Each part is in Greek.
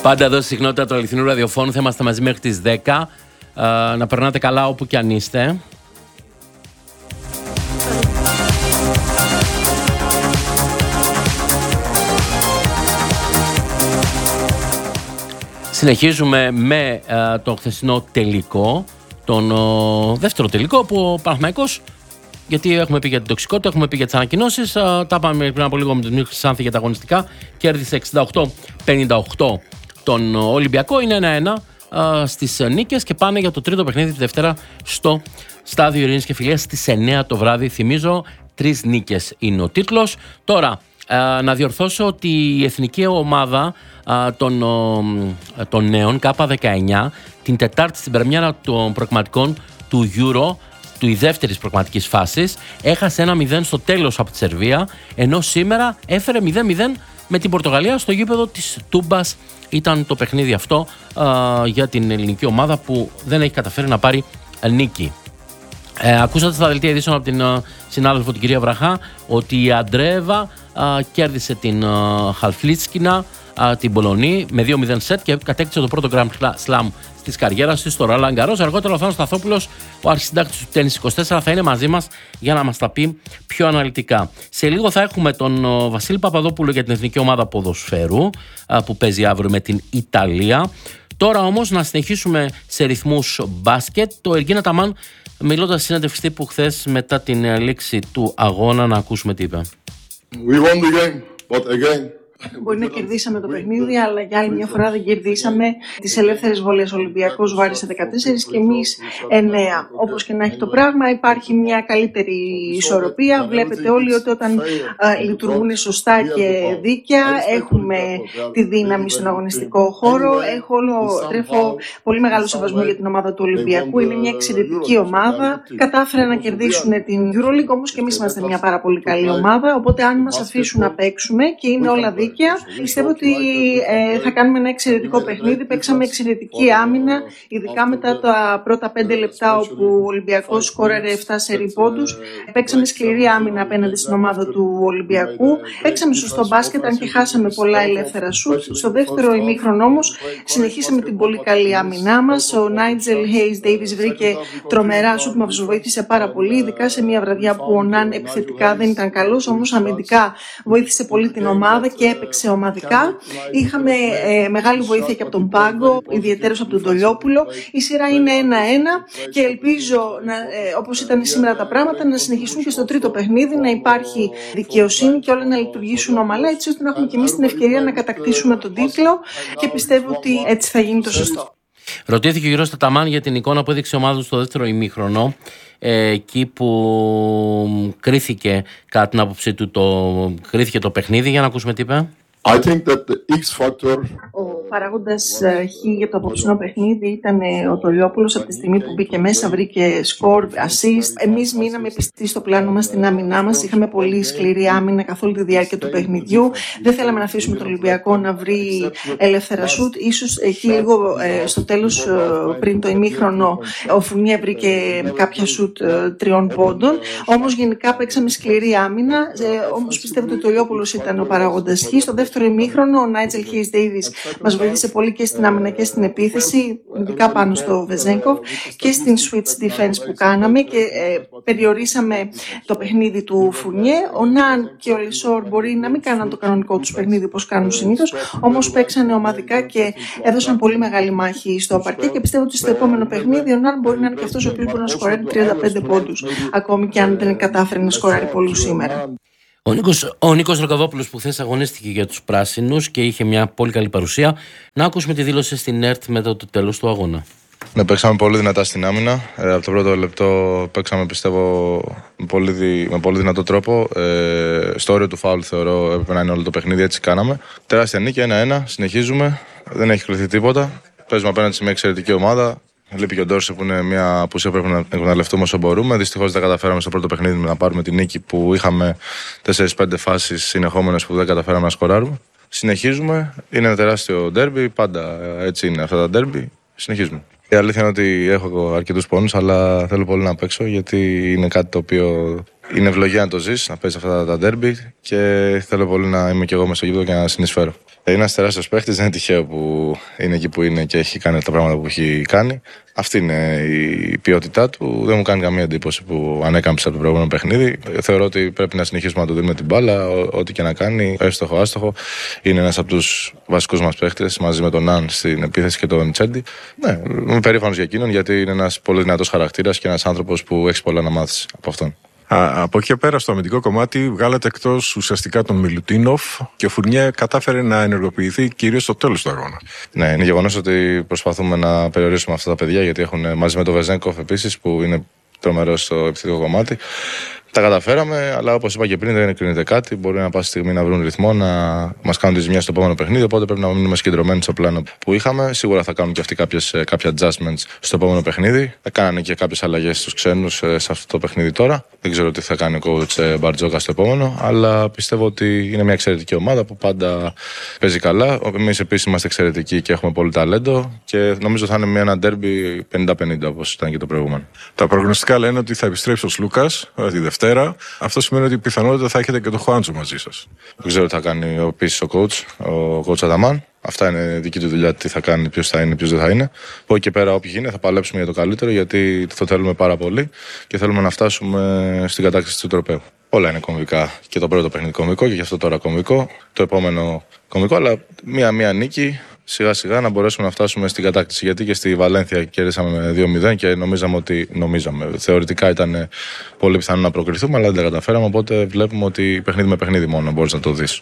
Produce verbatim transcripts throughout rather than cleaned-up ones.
Πάντα εδώ στη συχνότητα του αληθινού ραδιοφώνου θα είμαστε μαζί μέχρι τις δέκα. Ε, να περνάτε καλά όπου και αν είστε. Συνεχίζουμε με ε, το χθεσινό τελικό, τον ε, δεύτερο τελικό που ο Παναθηναϊκός, γιατί έχουμε πει για την τοξικότητα, έχουμε πει για τις ανακοινώσεις, ε, τα πάμε πριν από λίγο με τον Νίκο Χρυσάνθη για τα αγωνιστικά, κέρδισε εξήντα οκτώ πενήντα οκτώ τον Ολυμπιακό, είναι ένα ένα ε, στις νίκες και πάνε για το τρίτο παιχνίδι τη Δευτέρα στο Στάδιο Ειρήνης και Φιλίας στις εννιά το βράδυ. Θυμίζω, τρεις νίκες είναι ο τίτλος. Τώρα, ε, να διορθώσω ότι η εθνική ομάδα ε, των, ε, των νέων Κάπα δεκαεννιά την Τετάρτη στην πρεμιέρα των προκριματικών του Euro, του δεύτερης προκριματικής φάσης, έχασε ένα μηδέν στο τέλος από τη Σερβία, ενώ σήμερα έφερε μηδέν μηδέν με την Πορτογαλία στο γήπεδο της Τούμπας. Ήταν το παιχνίδι αυτό ε, για την ελληνική ομάδα που δεν έχει καταφέρει να πάρει νίκη. Ε, ακούσατε στα δελτία ειδήσεων από την ε, συνάδελφο την κυρία Βραχά ότι η Αντρέβα ε, κέρδισε την ε, Χαλφλίτσκινα, ε, την Πολωνή με δύο μηδέν σετ και κατέκτησε το πρώτο Grand Slam της καριέρας της στο Ρολάν Γκαρός. Αργότερα ο Θάνος Σταθόπουλος, ο αρχισυντάκτης του Τένις είκοσι τέσσερα, θα είναι μαζί μας για να μας τα πει πιο αναλυτικά. Σε λίγο θα έχουμε τον ε, Βασίλη Παπαδόπουλο για την εθνική ομάδα ποδοσφαίρου ε, που παίζει αύριο με την Ιταλία. Τώρα όμως να συνεχίσουμε σε ρυθμούς μπάσκετ. Το Εργίνα Ταμάν, μιλώντας στη συνέντευξη τύπου χθες μετά την λήξη του αγώνα, να ακούσουμε τι είπε. We won the game, but again... Μπορεί να κερδίσαμε το παιχνίδι, αλλά για άλλη μια φορά δεν κερδίσαμε τις ελεύθερες βολές. Ο Ολυμπιακός βάρισε δεκατέσσερα και εμείς εννέα. Όπως και να έχει το πράγμα, υπάρχει μια καλύτερη ισορροπία. Βλέπετε όλοι ότι όταν α, λειτουργούν σωστά και δίκαια, έχουμε τη δύναμη στον αγωνιστικό χώρο. Έχω όλο, τρέφω πολύ μεγάλο σεβασμό για την ομάδα του Ολυμπιακού. Είναι μια εξαιρετική ομάδα. Κατάφεραν να κερδίσουν την EuroLeague, όμως και εμείς είμαστε μια πάρα πολύ καλή ομάδα. Οπότε, αν μας αφήσουν να παίξουμε και είναι όλα δίκαια, πιστεύω ότι ε, θα κάνουμε ένα εξαιρετικό παιχνίδι. Παίξαμε εξαιρετική άμυνα, ειδικά μετά τα πρώτα πέντε λεπτά όπου ο Ολυμπιακός σκόραρε επτά σερί πόντους. Παίξαμε σκληρή άμυνα απέναντι στην ομάδα του Ολυμπιακού. Παίξαμε σωστό μπάσκετ, αν και χάσαμε πολλά ελεύθερα σουτ. Στο δεύτερο ημίχρονο όμως συνεχίσαμε την πολύ καλή άμυνά μας. Ο Νάιτζελ Χέις Ντέιβις βρήκε τρομερά σουτ, μας βοήθησε πάρα πολύ, ειδικά σε μια βραδιά που ο Ναν επιθετικά δεν ήταν καλός, όμως αμυντικά βοήθησε πολύ την ομάδα και έπαιξε ομαδικά. Είχαμε ε, μεγάλη βοήθεια και από τον πάγκο, ιδιαίτερως από τον Τολιόπουλο. Η σειρά είναι ένα ένα και ελπίζω, να, ε, όπως ήταν σήμερα τα πράγματα, να συνεχίσουν και στο τρίτο παιχνίδι, να υπάρχει δικαιοσύνη και όλα να λειτουργήσουν ομαλά, έτσι ώστε να έχουμε και εμείς την ευκαιρία να κατακτήσουμε τον τίτλο και πιστεύω ότι έτσι θα γίνει το σωστό. Ρωτήθηκε ο κύριος Ταταμάν για την εικόνα που έδειξε η ομάδα του στο δεύτερο ημίχρονο, ε, εκεί που κρίθηκε, κατά την άποψή του, το, κρίθηκε το παιχνίδι. Για να ακούσουμε τι είπε. I think that the X factor... Ο παράγοντας χ για το απόψινό παιχνίδι ήταν ο Τολιόπουλος. Από τη στιγμή που μπήκε μέσα, βρήκε σκορ, assist. Εμείς μείναμε πιστοί στο πλάνο μας, στην άμυνά μας. Είχαμε πολύ σκληρή άμυνα καθ' όλη τη διάρκεια του παιχνιδιού. Δεν θέλαμε να αφήσουμε τον Ολυμπιακό να βρει ελεύθερα σουτ. Ίσως εκεί λίγο ε, στο τέλος, ε, πριν το ημίχρονο, ο Φουνιέ βρήκε κάποια σουτ ε, τριών πόντων. Όμως γενικά παίξαμε σκληρή άμυνα. Ε, όμως πιστεύω ότι ο Τολιόπουλος ήταν ο παράγοντας χ. Στο δεύτερο ημίχρονο, ο Νάιτζελ Χέις Ντέιβις μας βοήθησε πολύ και στην άμυνα και στην επίθεση, ειδικά πάνω στο Βεζέγκοφ, και στην switch defense που κάναμε και ε, περιορίσαμε το παιχνίδι του Φουνιέ. Ο Ναν και ο Λεσόρ μπορεί να μην κάναν το κανονικό τους παιχνίδι όπως κάνουν συνήθως, όμως παίξανε ομαδικά και έδωσαν πολύ μεγάλη μάχη στο παρκέ και πιστεύω ότι στο επόμενο παιχνίδι ο Ναν μπορεί να είναι και αυτός ο οποίος μπορεί να σκοράρει τριάντα πέντε πόντους, ακόμη και αν δεν κατάφερε να σκοράρει πολλούς σήμερα. Ο Νίκος, ο Νίκος Ροκαβόπουλος που χθες αγωνίστηκε για τους πράσινους και είχε μια πολύ καλή παρουσία. Να ακούσουμε τη δήλωση στην ΕΡΤ μετά το τέλος του αγώνα. Ναι, παίξαμε πολύ δυνατά στην άμυνα. Ε, από το πρώτο λεπτό παίξαμε, πιστεύω, με πολύ, δι... με πολύ δυνατό τρόπο. Ε, στο όριο του φάουλ θεωρώ έπρεπε να είναι όλο το παιχνίδι, έτσι κάναμε. Τεράστια νίκη, ένα ένα, συνεχίζουμε. Δεν έχει κληθεί τίποτα. Παίζουμε απέναντι σε μια εξαιρετική ομάδα. Λείπει και ο Ντόρσε που είναι μια απουσία που πρέπει να εκμεταλλευτούμε όσο μπορούμε. Δυστυχώς δεν καταφέραμε στο πρώτο παιχνίδι να πάρουμε την νίκη που είχαμε τέσσερις πέντε φάσεις συνεχόμενες που δεν καταφέραμε να σκοράρουμε. Συνεχίζουμε. Είναι ένα τεράστιο ντέρμπι. Πάντα έτσι είναι αυτά τα ντέρμπι. Συνεχίζουμε. Η αλήθεια είναι ότι έχω αρκετούς πόνους, αλλά θέλω πολύ να παίξω γιατί είναι κάτι το οποίο Είναι ευλογία να το ζεις, να παίζεις αυτά τα ντέρμπι και θέλω πολύ να είμαι και εγώ μέσα στο γήπεδο και να συνεισφέρω. Είναι ένας τεράστιος παίχτης, δεν είναι τυχαίο που είναι εκεί που είναι και έχει κάνει τα πράγματα που έχει κάνει. Αυτή είναι η ποιότητά του. Δεν μου κάνει καμία εντύπωση που ανέκαμψε από το προηγούμενο παιχνίδι. Θεωρώ ότι πρέπει να συνεχίσουμε να το δίνουμε την μπάλα, ό,τι και να κάνει, έστοχο, άστοχο. Είναι ένας από τους βασικούς μας παίχτες μαζί με τον Ναν στην επίθεση και τον Τσέντι. Ναι, είμαι περήφανος για εκείνον γιατί είναι ένας πολύ δυνατός χαρακτήρας και ένας άνθρωπος που έχει πολλά να μάθει από αυτόν. Α, από εκεί και πέρα στο αμυντικό κομμάτι βγάλατε εκτός ουσιαστικά τον Μιλουτίνοφ και ο Φουρνιέ κατάφερε να ενεργοποιηθεί κυρίως στο τέλος του αγώνα. Ναι, είναι γεγονός ότι προσπαθούμε να περιορίσουμε αυτά τα παιδιά γιατί έχουν μαζί με τον Βεζένκοφ επίσης που είναι τρομερός στο επιθετικό κομμάτι. Τα καταφέραμε, αλλά όπως είπα και πριν, δεν κρίνεται κάτι. Μπορεί να πάση στιγμή να βρουν ρυθμό, να μας κάνουν τη ζημιά στο επόμενο παιχνίδι. Οπότε πρέπει να μείνουμε συγκεντρωμένοι στο πλάνο που είχαμε. Σίγουρα θα κάνουν και αυτοί κάποιες, κάποια adjustments στο επόμενο παιχνίδι. Θα κάνανε και κάποιες αλλαγές στους ξένους σε αυτό το παιχνίδι τώρα. Δεν ξέρω τι θα κάνει ο coach Μπαρτζόκα στο επόμενο, αλλά πιστεύω ότι είναι μια εξαιρετική ομάδα που πάντα παίζει καλά. Εμείς επίσης είμαστε εξαιρετικοί και έχουμε πολύ ταλέντο και νομίζω θα είναι μια ένα ντέρμπι πενήντα πενήντα όπως ήταν και το προηγούμενο. Τα προγνωστικά λένε ότι θα επιστρέψει ο Λούκας τη Δευτέρα. Αυτό σημαίνει ότι πιθανότητα θα έχετε και τον Χουάντσο μαζί σας. Δεν ξέρω τι θα κάνει επίσης ο coach, ο coach Αδαμάν. Αυτά είναι δική του δουλειά, τι θα κάνει, ποιος θα είναι, ποιος δεν θα είναι. Από εκεί και πέρα, όποιοι γίνει, θα παλέψουμε για το καλύτερο, γιατί το θέλουμε πάρα πολύ και θέλουμε να φτάσουμε στην κατάκτηση του τροπαίου. Όλα είναι κομβικά. Και το πρώτο παιχνίδι κομβικό και γι' αυτό τώρα κομβικό. Το επόμενο κομβικό, αλλά μία-μία νίκη. Σιγά σιγά να μπορέσουμε να φτάσουμε στην κατάκτηση. Γιατί και στη Βαλένθια κέρδισαμε με δύο μηδέν και νομίζαμε ότι. Νομίζαμε. Θεωρητικά ήταν πολύ πιθανό να προκριθούμε, αλλά δεν τα καταφέραμε. Οπότε βλέπουμε ότι παιχνίδι με παιχνίδι μόνο μπορείς να το δεις.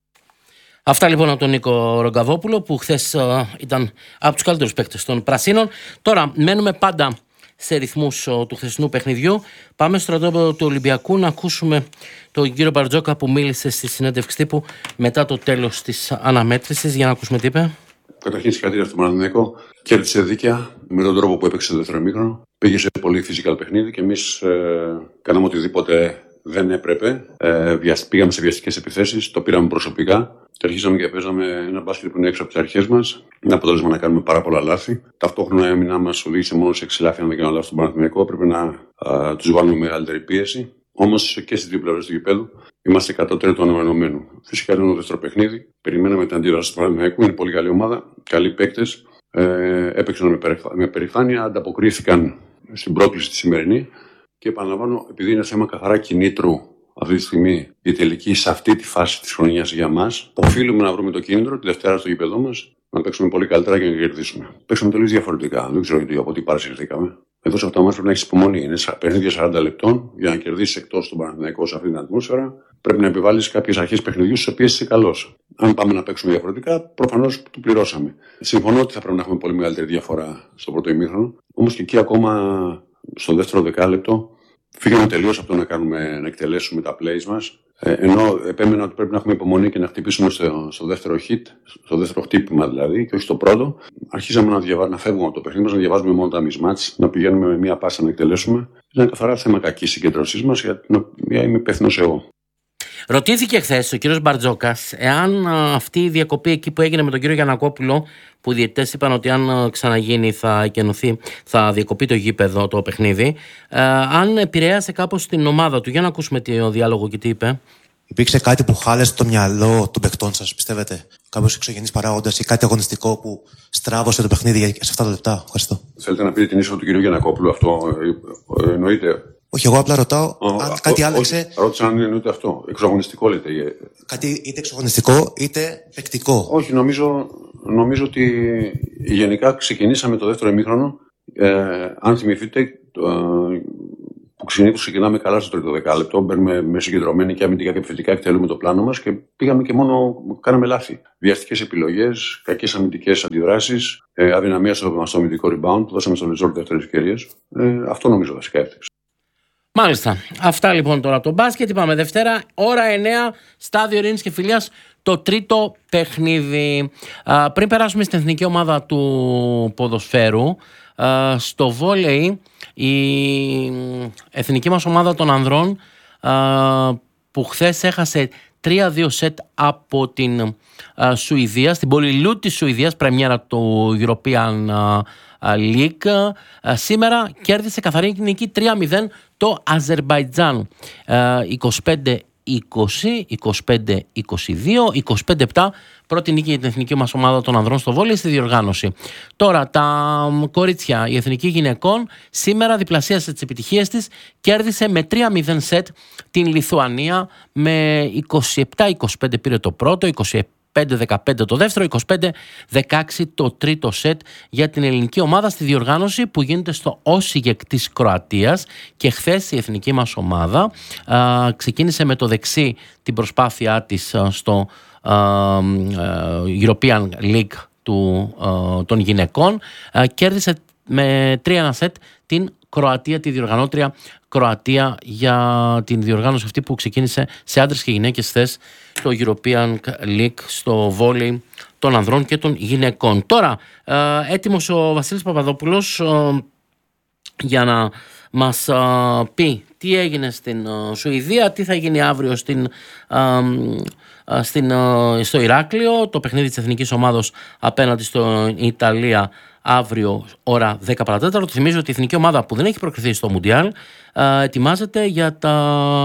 Αυτά λοιπόν από τον Νίκο Ρογκαβόπουλο που χθες uh, ήταν από τους καλύτερους παίκτες των Πρασίνων. Τώρα μένουμε πάντα σε ρυθμούς uh, του χθεσινού παιχνιδιού. Πάμε στο στρατόπεδο του Ολυμπιακού να ακούσουμε τον κύριο Μπαρτζόκα που μίλησε στη συνέντευξη τύπου μετά το τέλος της αναμέτρησης. Για να ακούσουμε τι είπε. Καταρχήν, συγχαρητήρια στον Παναθηναϊκό. Κέρδισε δίκαια με τον τρόπο που έπαιξε το δεύτερο ημίχρονο. Πήγε σε πολύ physical παιχνίδι και εμείς ε, κάναμε οτιδήποτε δεν έπρεπε. Ε, πήγαμε σε βιαστικές επιθέσεις, το πήραμε προσωπικά και αρχίσαμε και παίζαμε ένα μπάσκετ που είναι έξω από τις αρχές μας. Είναι αποτέλεσμα να κάνουμε πάρα πολλά λάθη. Ταυτόχρονα η άμυνά μας οδήγησε μόνο σε έξι λάθη. Αν δεν κάνω λάθος στον Παναθηναϊκό, πρέπει να τους βάλουμε μεγαλύτερη πίεση. Όμως και στις δύο πλευρές του γηπέδου είμαστε κατώτεροι του αναμενωμένου. Φυσικά ήταν το δεύτερο παιχνίδι. Περιμέναμε την αντίδραση του Παναθηναϊκού. Είναι πολύ καλή ομάδα, καλοί παίκτες. Ε, έπαιξαν με, περηφα... με περηφάνεια, ανταποκρίθηκαν στην πρόκληση τη σημερινή. Και επαναλαμβάνω, επειδή είναι θέμα καθαρά κινήτρου αυτή τη στιγμή η τελική σε αυτή τη φάση της χρονιάς για μας, οφείλουμε να βρούμε το κίνητρο τη Δευτέρα στο γήπεδό μας να παίξουμε πολύ καλύτερα και να κερδίσουμε. Παίξαμε τελείως διαφορετικά. Δεν ξέρω γιατί από τι παρασυρθήκαμε. Εδώ σε αυτό το μάτι πρέπει να έχει υπομονή. Είναι παιχνίδια σαράντα λεπτών για να κερδίσει εκτός του Παναθηναϊκού σε αυτή την ατμόσφαιρα. Πρέπει να επιβάλλει κάποιες αρχές παιχνιδιού στις οποίες είσαι καλός. Αν πάμε να παίξουμε διαφορετικά, προφανώς το πληρώσαμε. Συμφωνώ ότι θα πρέπει να έχουμε πολύ μεγαλύτερη διαφορά στο πρώτο ημίχρονο. Όμως και εκεί ακόμα στο δεύτερο δεκάλεπτο φύγαμε τελείως από το να, κάνουμε, να εκτελέσουμε τα plays μας. Ε, ενώ επέμενα ότι πρέπει να έχουμε υπομονή και να χτυπήσουμε στο, στο δεύτερο hit, στο δεύτερο χτύπημα δηλαδή, και όχι στο πρώτο. Αρχίσαμε να, διαβα... να φεύγουμε από το παιχνίδι μας, να διαβάζουμε μόνο τα mismatch, να πηγαίνουμε με μία πάσα να εκτελέσουμε. Ήταν καθαρά θέμα κακής συγκέντρωσής μας, για την οποία είμαι υπεύθυνος εγώ. Ρωτήθηκε χθες ο κύριος Μπαρτζόκας εάν αυτή η διακοπή εκεί που έγινε με τον κύριο Γιαννακόπουλο, που οι διαιτητές είπαν ότι αν ξαναγίνει θα εκενωθεί, θα διακοπεί το γήπεδο, το παιχνίδι, ε, αν επηρέασε κάπως την ομάδα του. Για να ακούσουμε το διάλογο και τι είπε. Υπήρξε κάτι που χάλεσε το μυαλό των παιχτών σας, πιστεύετε? Κάποιος εξωγενής παράγοντας ή κάτι αγωνιστικό που στράβωσε το παιχνίδι σε αυτά τα λεπτά? Ευχαριστώ. Θέλετε να πείτε την είσοδο του κ. Γιαννακόπουλου, αυτό ε, εννοείται? Όχι, εγώ απλά ρωτάω oh, αν oh, κάτι oh, άλλαξε. Ρώτησα αν εννοείται αυτό. Εξωγωνιστικό λέτε. Κάτι είτε εξωγωνιστικό είτε παικτικό. Όχι, νομίζω, νομίζω ότι γενικά ξεκινήσαμε το δεύτερο ημίχρονο. Ε, αν θυμηθείτε, ε, που συνήθως ξεκινάμε καλά στο τρίτο δεκάλεπτο, μπαίνουμε με συγκεντρωμένοι και αμυντικά και επιθετικά, εκτελούμε το πλάνο μας και πήγαμε και μόνο κάναμε λάθη. Βιαστικές επιλογές, κακές αμυντικές αντιδράσεις, ε, αδυναμία στο, στο αμυντικό rebound που δώσαμε στο resort δεύτερες ευκαιρίες. Ε, αυτό νομίζω βασικά έφτιαξε. Μάλιστα. Αυτά λοιπόν τώρα από το μπάσκετ. Είπαμε Δευτέρα, ώρα εννιά, στάδιο Ειρήνης και Φιλίας, το τρίτο παιχνίδι. Α, πριν περάσουμε στην εθνική ομάδα του ποδοσφαίρου, α, στο βόλεϊ η εθνική μας ομάδα των ανδρών, α, που χθες έχασε τρία δύο σετ από την α, Σουηδία, στην πολυλού της Σουηδίας, πρεμιέρα του European α, League, α, σήμερα κέρδισε καθαρή νίκη τρία μηδέν το Αζερμπαϊτζάν είκοσι πέντε είκοσι, είκοσι πέντε είκοσι δύο, είκοσι πέντε επτά, πρώτη νίκη για την εθνική μας ομάδα των ανδρών στο βόλεϊ στη διοργάνωση. Τώρα τα κορίτσια, η εθνική γυναικών σήμερα διπλασίασε τις επιτυχίες της, κέρδισε με τρία μηδέν σετ την Λιθουανία, με είκοσι επτά είκοσι πέντε πήρε το πρώτο, είκοσι πέντε δεκαπέντε το δεύτερο, είκοσι πέντε δεκαέξι το τρίτο σετ για την ελληνική ομάδα στη διοργάνωση που γίνεται στο Όσιγεκ της Κροατίας. Και χθες η εθνική μας ομάδα α, ξεκίνησε με το δεξί την προσπάθειά της α, στο α, α, European League του, α, των γυναικών, α, κέρδισε με τρία ένα σετ την Κροατία, τη διοργανώτρια Κροατία, για την διοργάνωση αυτή που ξεκίνησε σε άντρες και γυναίκες χθες στο European League, στο βόλεϊ των ανδρών και των γυναικών. Τώρα ε, έτοιμος ο Βασίλης Παπαδόπουλος ε, για να μας ε, πει τι έγινε στην ε, Σουηδία, τι θα γίνει αύριο στην, ε, ε, στην, ε, στο Ηράκλειο, το παιχνίδι της εθνικής ομάδος απέναντι στην Ιταλία αύριο ώρα δέκα παρά τέταρτο. Θυμίζω ότι η εθνική ομάδα που δεν έχει προκριθεί στο Μουντιάλ ε, ετοιμάζεται για, τα,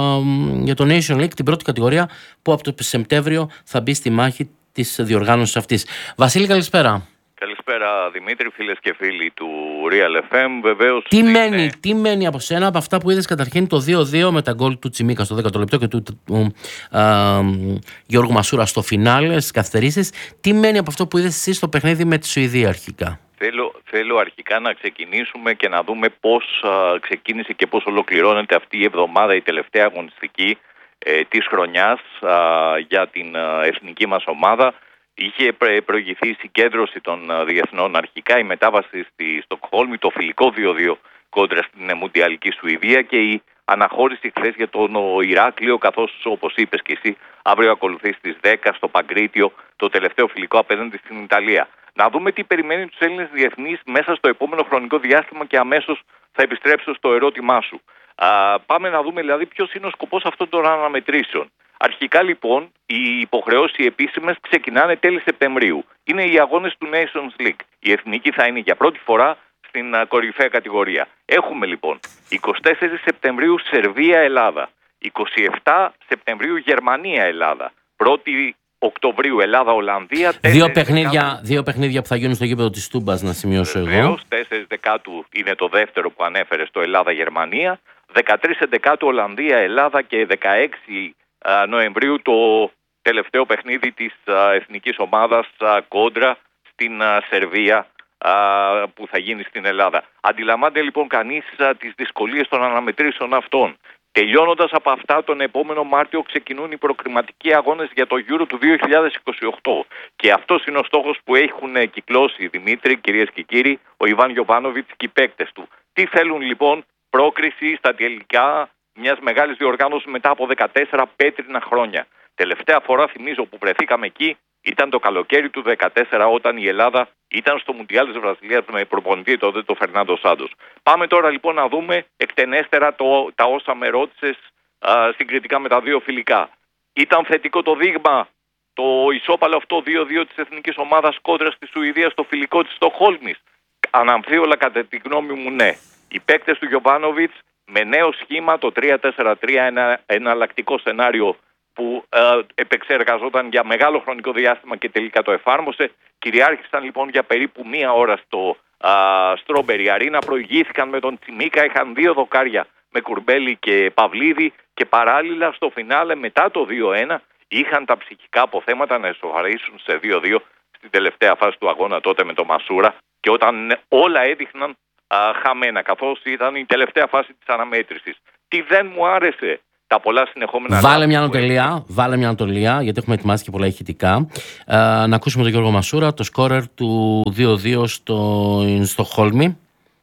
για το Nation League, την πρώτη κατηγορία που από το Σεπτέμβριο θα μπει στη μάχη της διοργάνωσης αυτής. Βασίλη, καλησπέρα. Καλησπέρα Δημήτρη, φίλες και φίλοι του Real εφ εμ. Βεβαίως τι, είναι... μένει, τι μένει από σένα από αυτά που είδες καταρχήν το δύο δύο με τα γκολ του Τσιμίκα στο δέκατο λεπτό και του, του, του α, Γιώργου Μασούρα στο φινάλε, στις καθυστερήσεις. Τι μένει από αυτό που είδες εσύ στο παιχνίδι με τη Σουηδία αρχικά? Θέλω, θέλω αρχικά να ξεκινήσουμε και να δούμε πώς α, ξεκίνησε και πώς ολοκληρώνεται αυτή η εβδομάδα, η τελευταία αγωνιστική ε, της χρονιάς α, για την α, εθνική μας ομάδα. Είχε προηγηθεί η συγκέντρωση των α, διεθνών αρχικά, η μετάβαση στη Στοκχόλμη, το φιλικό δύο δύο κόντρα στην Μουντιαλική Σουηδία και η αναχώρηση χθες για τον Ηράκλειο, καθώς όπως είπες και εσύ αύριο ακολουθεί στις δέκα στο Παγκρίτιο το τελευταίο φιλικό απέναντι στην Ιταλία. Να δούμε τι περιμένει τους Έλληνες διεθνείς μέσα στο επόμενο χρονικό διάστημα και αμέσως θα επιστρέψω στο ερώτημά σου. Α, πάμε να δούμε δηλαδή ποιος είναι ο σκοπός αυτών των αναμετρήσεων. Αρχικά λοιπόν οι υποχρεώσεις οι επίσημες ξεκινάνε τέλη Σεπτεμβρίου. Είναι οι αγώνες του Nations League. Η εθνική θα είναι για πρώτη φορά στην α, κορυφαία κατηγορία. Έχουμε λοιπόν εικοστή τέταρτη Σεπτεμβρίου Σερβία-Ελλάδα, εικοστή εβδόμη Σεπτεμβρίου Γερμανία-Ελλάδα, πρώτη Οκτωβρίου Ελλάδα-Ολλανδία. Δύο παιχνίδια, δύο παιχνίδια που θα γίνουν στο γήπεδο της Τούμπας, να σημειώσω εγώ. Βεβαίως, τέσσερις Δεκάτου είναι το δεύτερο που ανέφερε στο Ελλάδα-Γερμανία, δεκατρείς Δεκάτου Ολλανδία-Ελλάδα και δεκαέξι Νοεμβρίου το τελευταίο παιχνίδι της α, εθνικής ομάδας α, κόντρα στην α, Σερβία α, που θα γίνει στην Ελλάδα. Αντιλαμβάνεται λοιπόν κανείς α, τις δυσκολίες των αναμετρήσεων αυτών. Τελειώνοντας από αυτά, τον επόμενο Μάρτιο ξεκινούν οι προκριματικοί αγώνες για το Euro του δύο χιλιάδες είκοσι οκτώ. Και αυτός είναι ο στόχος που έχουν κυκλώσει, Δημήτρη, κυρίες και κύριοι, ο Ιβάν Γιοβάνοβιτς και οι παίκτες του. Τι θέλουν λοιπόν? Πρόκριση στα τελικά μιας μεγάλης διοργάνωσης μετά από δεκατέσσερα πέτρινα χρόνια. Τελευταία φορά, θυμίζω, που βρεθήκαμε εκεί ήταν το καλοκαίρι του δύο χιλιάδες δεκατέσσερα, όταν η Ελλάδα ήταν στο Μουντιάλ της Βραζιλίας με προπονητή τότε το Φερνάντο Σάντος. Πάμε τώρα λοιπόν να δούμε εκτενέστερα το, τα όσα με ρώτησες συγκριτικά με τα δύο φιλικά. Ήταν θετικό το δείγμα το ισόπαλο αυτό δύο δύο της εθνικής ομάδας κόντρα στη Σουηδία στο φιλικό της Στοκχόλμης? Αναμφίβολα, κατά τη γνώμη μου, ναι. Οι παίκτες του Γιοβάνοβιτς με νέο σχήμα, το τρία τέσσερα τρία, ένα εναλλακτικό σενάριο που ε, επεξεργαζόταν για μεγάλο χρονικό διάστημα και τελικά το εφάρμοσε. Κυριάρχησαν λοιπόν για περίπου μία ώρα στο Strawberry Arena, προηγήθηκαν με τον Τσιμίκα, είχαν δύο δοκάρια με Κουρμπέλη και Παυλίδη και παράλληλα στο φινάλε μετά το δύο ένα είχαν τα ψυχικά αποθέματα να εσωφαρίσουν σε δύο δύο στην τελευταία φάση του αγώνα τότε με τον Μασούρα, και όταν όλα έδειχναν α, χαμένα, καθώς ήταν η τελευταία φάση της αναμέτρησης. Τι δεν μου άρεσε? Τα πολλά συνεχόμενα. Βάλε μια ανατολία, βάλε μια ανατολία, γιατί έχουμε ετοιμάσει και πολλά ηχητικά. Ε, να ακούσουμε τον Γιώργο Μασούρα, το σκόρερ του δύο δύο στο Στοκχόλμη.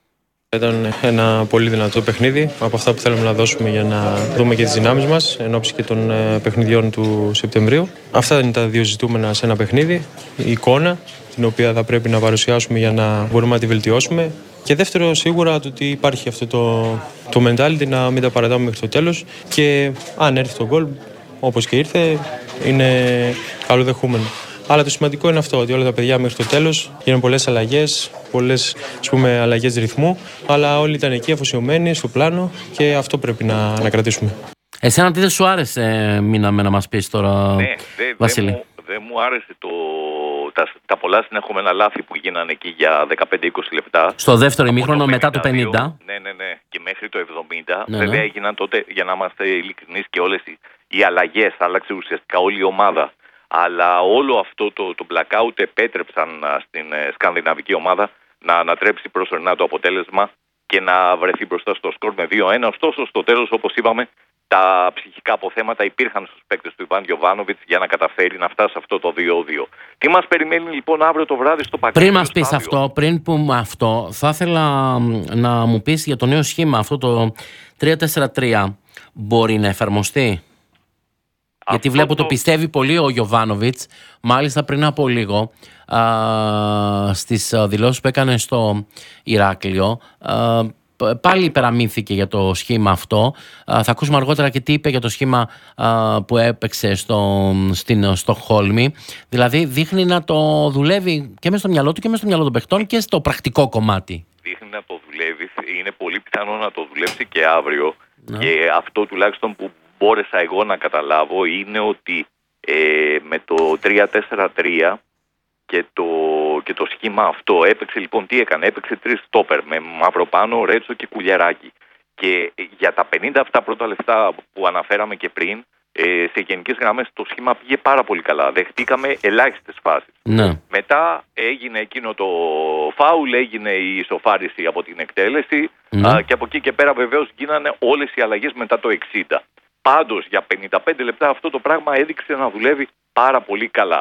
Ήταν ένα πολύ δυνατό παιχνίδι, από αυτά που θέλουμε να δώσουμε για να δούμε και τις δυνάμεις μας εν ώψη και των παιχνιδιών του Σεπτεμβρίου. Αυτά είναι τα δύο ζητούμενα σε ένα παιχνίδι. Η εικόνα, την οποία θα πρέπει να παρουσιάσουμε για να μπορούμε να τη βελτιώσουμε. Και δεύτερο, σίγουρα το ότι υπάρχει αυτό το, το mentality να μην τα παρατάμε μέχρι το τέλος. Και αν έρθει το γκολ, όπως και ήρθε, είναι καλοδεχούμενο. Αλλά το σημαντικό είναι αυτό, ότι όλα τα παιδιά μέχρι το τέλος γίνουν πολλές αλλαγές, πολλές ας πούμε, αλλαγές ρυθμού, αλλά όλοι ήταν εκεί αφοσιωμένοι στο πλάνο και αυτό πρέπει να, να κρατήσουμε. Εσένα τι δεν σου άρεσε, μείναμε να μας πεις τώρα, ναι, δε, Βασίλη? Δεν μου, δε μου άρεσε το, τα, τα πολλά συνεχόμενα λάθη που γίνανε εκεί για δεκαπέντε είκοσι λεπτά. Στο δεύτερο ημίχρονο μετά το πενήντα. Ναι, ναι, ναι. Και μέχρι το εβδομήντα. Ναι, Βέβαια ναι. έγιναν τότε, για να είμαστε ειλικρινείς, και όλες οι, οι αλλαγές. Άλλαξε ουσιαστικά όλη η ομάδα. Αλλά όλο αυτό το, το blackout επέτρεψαν στην ε, σκανδιναβική ομάδα να ανατρέψει προσωρινά το αποτέλεσμα και να βρεθεί μπροστά στο σκορ με δύο ένα. Ωστόσο, στο τέλος, όπως είπαμε, τα ψυχικά αποθέματα υπήρχαν στους παίκτες του Ιβάν Γιοβάνοβιτς για να καταφέρει να φτάσει αυτό το δύο δύο. Τι μας περιμένει λοιπόν αύριο το βράδυ στο Παγκόσμιο Πριν μας πεις Στάδιο? αυτό, πριν πούμε αυτό, θα ήθελα να μου πεις για το νέο σχήμα, αυτό το τρία τέσσερα τρία. Μπορεί να εφαρμοστεί? Αυτό γιατί βλέπω το... το πιστεύει πολύ ο Γιοβάνοβιτς. Μάλιστα πριν από λίγο α, στις δηλώσεις που έκανε στο Ηράκλειο, α, πάλι υπεραμείνθηκε για το σχήμα αυτό. Α, θα ακούσουμε αργότερα και τι είπε για το σχήμα α, που έπαιξε στο, στην Στοκχόλμη. Δηλαδή δείχνει να το δουλεύει και μέσα στο μυαλό του και μέσα στο μυαλό των παιχτών και στο πρακτικό κομμάτι. Δείχνει να το δουλεύει. Είναι πολύ πιθανό να το δουλέψει και αύριο. Ναι. Και αυτό τουλάχιστον που μπόρεσα εγώ να καταλάβω είναι ότι ε, με το τρία τέσσερα τρία και το, και το σχήμα αυτό έπαιξε λοιπόν, τι έκανε, έπαιξε τρεις στόπερ με Μαυροπάνο, Ρέτσο και Κουλιαράκη. Και για τα πενήντα αυτά πρώτα λεπτά που αναφέραμε και πριν, ε, σε γενικές γραμμές το σχήμα πήγε πάρα πολύ καλά. Δεχτήκαμε ελάχιστες φάσεις. Ναι. Μετά έγινε εκείνο το φάουλ, έγινε η ισοφάριση από την εκτέλεση, ναι. α, και από εκεί και πέρα βεβαίως γίνανε όλες οι αλλαγές μετά το εξήντα. Πάντως για πενήντα πέντε λεπτά αυτό το πράγμα έδειξε να δουλεύει πάρα πολύ καλά.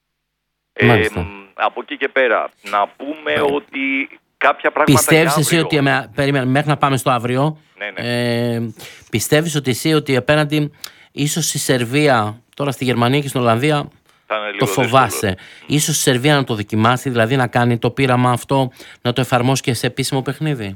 Ε, από εκεί και πέρα να πούμε yeah. ότι κάποια πράγματα. Πιστεύεις εσύ ότι. Με, περίμενε, μέχρι να πάμε στο αύριο. Ναι, ναι. Ε, πιστεύεις ότι εσύ ότι απέναντι ίσως η Σερβία, τώρα στη Γερμανία και στην Ολλανδία, το φοβάσαι. Δύσκολο. Ίσως η Σερβία να το δοκιμάσει, δηλαδή να κάνει το πείραμα αυτό, να το εφαρμόσει και σε επίσημο παιχνίδι.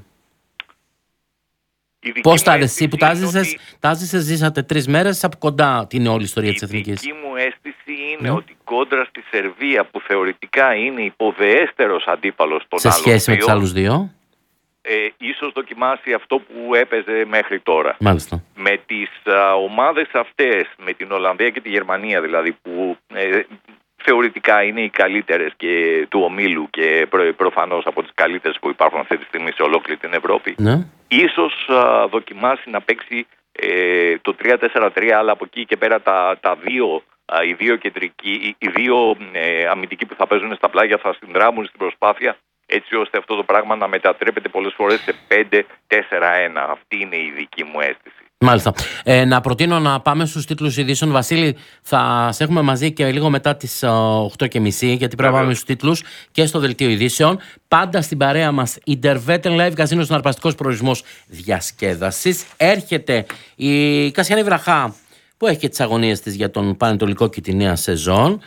Πώς τα έδεσαι εσύ που τα έζησες, ότι... ζήσατε τρεις μέρες από κοντά την όλη ιστορία της εθνικής. Η δική μου αίσθηση είναι mm. ότι κόντρα στη Σερβία, που θεωρητικά είναι υποδεέστερος αντίπαλος των σε άλλων σχέση δύο, με τους άλλους δύο, ε, ίσως δοκιμάσει αυτό που έπαιζε μέχρι τώρα. Μάλιστα. Με τις α, ομάδες αυτές, με την Ολλανδία και τη Γερμανία δηλαδή, που ε, θεωρητικά είναι οι καλύτερες και του ομίλου και προ, προφανώς από τις καλύτερες που υπάρχουν αυτή τη στιγμή σε ολόκληρη την Ευρώπη, ναι. ίσως α, δοκιμάσει να παίξει ε, το τρία τέσσερα τρία, αλλά από εκεί και πέρα τα, τα δύο, α, οι δύο κεντρικοί, οι δύο ε, αμυντικοί που θα παίζουν στα πλάγια θα συνδράμουν στην προσπάθεια, έτσι ώστε αυτό το πράγμα να μετατρέπεται πολλές φορές σε πέντε τέσσερα ένα. Αυτή είναι η δική μου αίσθηση. Μάλιστα. Ε, να προτείνω να πάμε στους τίτλους ειδήσεων. Βασίλη, θα σε έχουμε μαζί και λίγο μετά τις οκτώ και μισή, γιατί πρέπει να πάμε στους τίτλους και στο δελτίο ειδήσεων. Πάντα στην παρέα μας Intervetten Live Casino, συναρπαστικός προορισμός διασκέδασης. Έρχεται η Κασιανή Βραχά, που έχει και τις αγωνίες της για τον Πανετολικό και τη νέα σεζόν.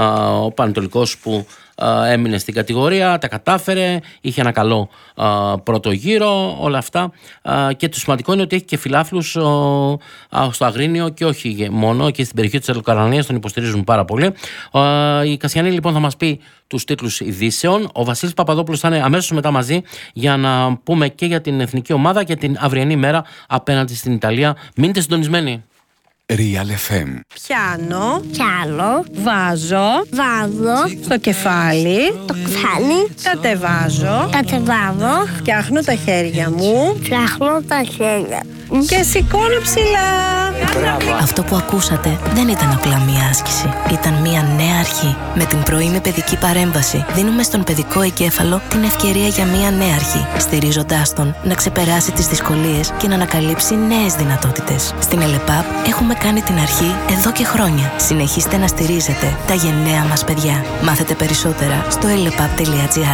Ο Πανετολικός που έμεινε στην κατηγορία, τα κατάφερε, είχε ένα καλό α, πρώτο γύρο, όλα αυτά, α, και το σημαντικό είναι ότι έχει και φιλάθλους α, στο Αγρίνιο και όχι μόνο, και στην περιοχή της Ελοκαρανίας τον υποστηρίζουν πάρα πολύ. Α, η Κασιανή λοιπόν θα μας πει τους τίτλους ειδήσεων, ο Βασίλης Παπαδόπουλος θα είναι αμέσως μετά μαζί για να πούμε και για την εθνική ομάδα και την αυριανή μέρα απέναντι στην Ιταλία. Μείνετε συντονισμένοι. Real εφ εμ. Πιάνω. Πιάνω. Βάζω. Βάζω. Στο κεφάλι. Το κεφάλι. Κατεβάζω. Κατεβάζω. Φτιάχνω τα χέρια μου. Φτιάχνω τα χέρια. Και σηκώνω ψηλά. Αυτό που ακούσατε δεν ήταν απλά μία άσκηση. Ήταν μία νέα αρχή. Με την πρωινή παιδική παρέμβαση δίνουμε στον παιδικό εγκέφαλο την ευκαιρία για μία νέα αρχή, στηρίζοντάς τον να ξεπεράσει τις δυσκολίες και να ανακαλύψει νέες δυνατότητες. Στην ΕΛΕΠΑΠ έχουμε κάνει την αρχή εδώ και χρόνια. Συνεχίστε να στηρίζετε τα γενναία μας παιδιά. Μάθετε περισσότερα στο ελεπαπ τελεία τζι άρ.